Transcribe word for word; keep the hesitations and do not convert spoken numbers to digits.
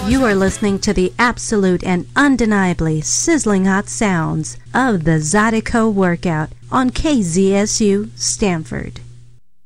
You are listening to the absolute and undeniably sizzling hot sounds of the Zydeco Workout on K Z S U Stanford.